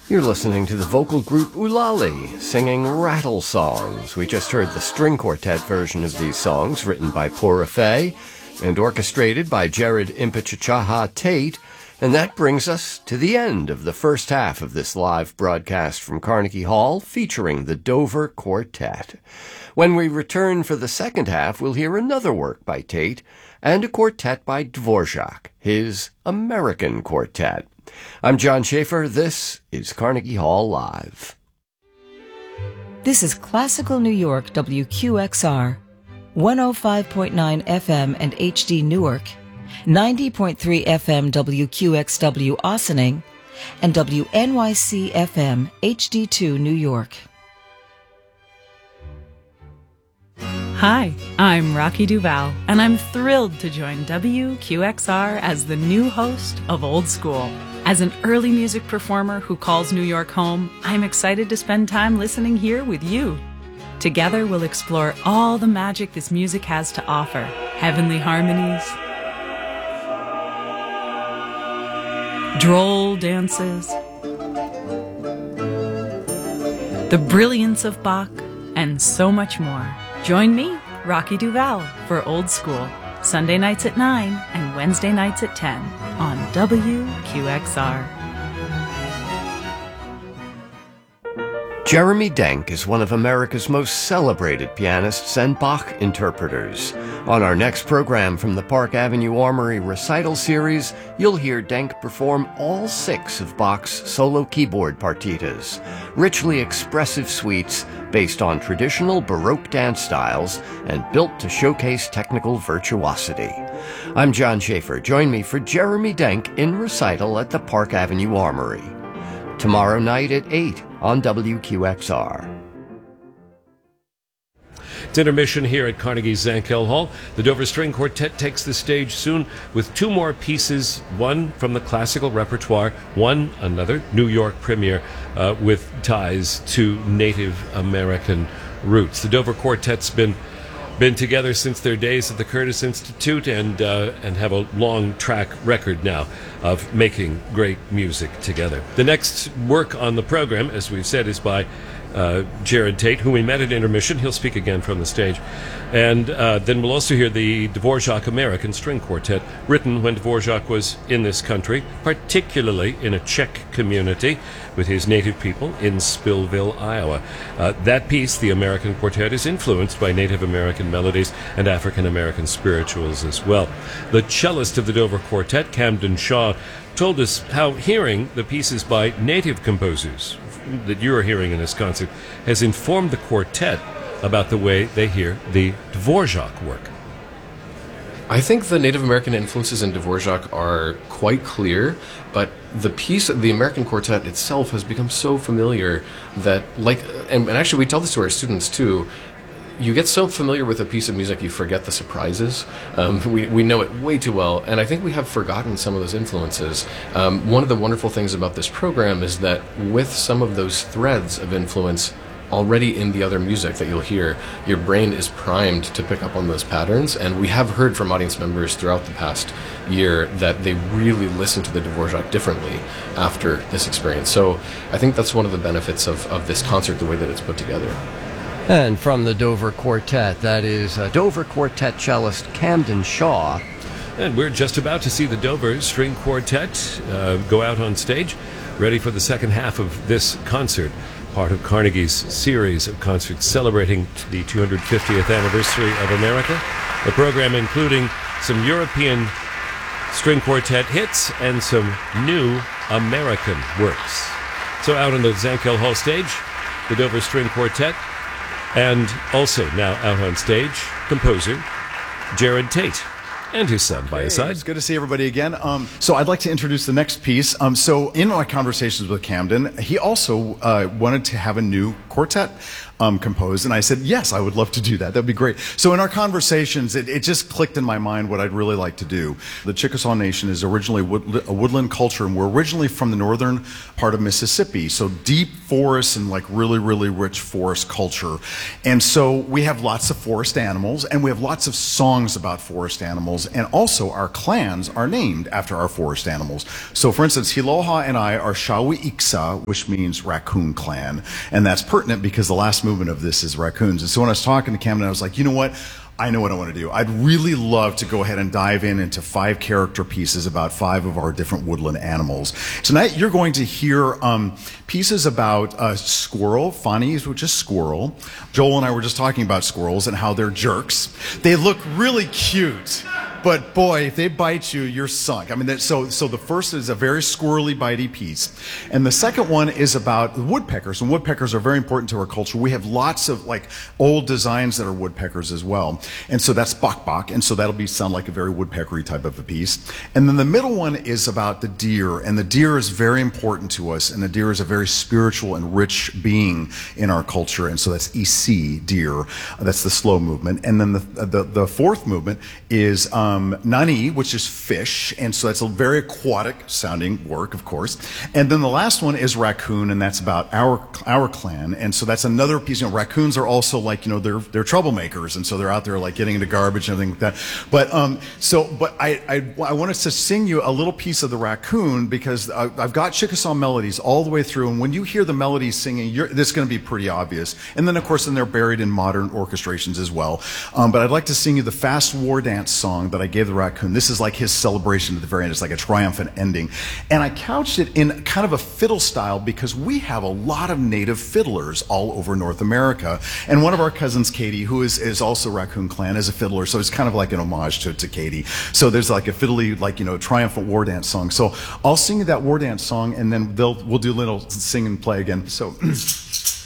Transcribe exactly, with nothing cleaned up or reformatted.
You're listening to the vocal group Ulali singing Rattle Songs. We just heard the string quartet version of these songs written by Pura Fay and orchestrated by Jared Impichachaha Tate. And that brings us to the end of the first half of this live broadcast from Carnegie Hall featuring the Dover Quartet. When we return for the second half, we'll hear another work by Tate and a quartet by Dvorak, his American Quartet. I'm John Schaefer. This is Carnegie Hall Live. This is Classical New York W Q X R, one oh five point nine F M and H D Newark, ninety point three F M W Q X W Ossining, and W N Y C F M H D two New York. Hi, I'm Rocky Duval, and I'm thrilled to join W Q X R as the new host of Old School. As an early music performer who calls New York home, I'm excited to spend time listening here with you. Together, we'll explore all the magic this music has to offer. Heavenly harmonies, droll dances, the brilliance of Bach, and so much more. Join me, Rocky Duval, for Old School, Sunday nights at nine and Wednesday nights at ten on W Q X R. Jeremy Denk is one of America's most celebrated pianists and Bach interpreters. On our next program from the Park Avenue Armory Recital Series, you'll hear Denk perform all six of Bach's solo keyboard partitas, richly expressive suites based on traditional Baroque dance styles and built to showcase technical virtuosity. I'm John Schaefer. Join me for Jeremy Denk in recital at the Park Avenue Armory. Tomorrow night at eight on W Q X R. It's intermission here at Carnegie's Zankel Hall. The Dover String Quartet takes the stage soon with two more pieces, one from the classical repertoire, one another New York premiere uh, with ties to Native American roots. The Dover Quartet's been been together since their days at the Curtis Institute and uh, and have a long track record now of making great music together. The next work on the program, as we've said, is by uh, Jared Tate, whom we met at intermission. He'll speak again from the stage. And uh, then we'll also hear the Dvorak American String Quartet, written when Dvorak was in this country, particularly in a Czech community with his native people in Spillville, Iowa. Uh, that piece, the American Quartet, is influenced by Native American melodies and African American spirituals as well. The cellist of the Dover Quartet, Camden Shaw, told us how hearing the pieces by native composers that you're hearing in this concert has informed the quartet about the way they hear the Dvorak work. I think the Native American influences in Dvorak are quite clear, but the piece, the American Quartet itself, has become so familiar that, like, and, and actually we tell this to our students too, you get so familiar with a piece of music you forget the surprises. Um, we, we know it way too well, and I think we have forgotten some of those influences. Um, one of the wonderful things about this program is that with some of those threads of influence already in the other music that you'll hear, your brain is primed to pick up on those patterns, and we have heard from audience members throughout the past year that they really listen to the Dvorak differently after this experience. So I think that's one of the benefits of, of this concert, the way that it's put together. And from the Dover Quartet, that is uh, Dover Quartet cellist Camden Shaw. And we're just about to see the Dover String Quartet uh, go out on stage, ready for the second half of this concert, part of Carnegie's series of concerts celebrating the two hundred fiftieth anniversary of America. The program including some European string quartet hits and some new American works. So out on the Zankel Hall stage, the Dover String Quartet, and also now out on stage, composer Jared Tate and his son by his side. It's good to see everybody again. Um, so I'd like to introduce the next piece. Um, so in my conversations with Camden, he also uh, wanted to have a new quartet. um, composed. And I said, yes, I would love to do that. That'd be great. So in our conversations, it, it just clicked in my mind what I'd really like to do. The Chickasaw Nation is originally wood, a woodland culture, and we're originally from the northern part of Mississippi. So deep forests and like really, really rich forest culture. And so we have lots of forest animals, and we have lots of songs about forest animals, and also our clans are named after our forest animals. So for instance, Hiloha and I are Shawi-Iksa, which means raccoon clan, and that's pertinent because the last movement of this is raccoons. And so when I was talking to Camden, I was like, you know what? I know what I want to do. I'd really love to go ahead and dive in into five character pieces about five of our different woodland animals. Tonight you're going to hear um, pieces about uh, squirrel, Fani, which is squirrel. Joel and I were just talking about squirrels and how they're jerks. They look really cute. But boy, if they bite you, you're sunk. I mean, that, so so the first is a very squirrely, bitey piece, and the second one is about woodpeckers. And woodpeckers are very important to our culture. We have lots of like old designs that are woodpeckers as well, and so that's bok bok, and so that'll be sound like a very woodpeckery type of a piece. And then the middle one is about the deer, and the deer is very important to us, and the deer is a very spiritual and rich being in our culture, and so that's Isi, deer. That's the slow movement, and then the the, the fourth movement is. Um, Um, Nani, which is fish, and so that's a very aquatic sounding work, of course. And then the last one is raccoon, and that's about our our clan. And so that's another piece. You know, raccoons are also like, you know, they're they're troublemakers, and so they're out there like getting into garbage and everything like that. But um, so, but I I, I wanted to sing you a little piece of the raccoon because I, I've got Chickasaw melodies all the way through, and when you hear the melodies singing, you're, this is going to be pretty obvious. And then of course, then they're buried in modern orchestrations as well. Um, but I'd like to sing you the fast war dance song that I gave the raccoon. This is like his celebration at the very end. It's like a triumphant ending. And I couched it in kind of a fiddle style because we have a lot of native fiddlers all over North America. And one of our cousins, Katie, who is, is also Raccoon Clan, is a fiddler. So it's kind of like an homage to, to Katie. So there's like a fiddly, like, you know, triumphant war dance song. So I'll sing you that war dance song, and then they'll, we'll do a little sing and play again. So...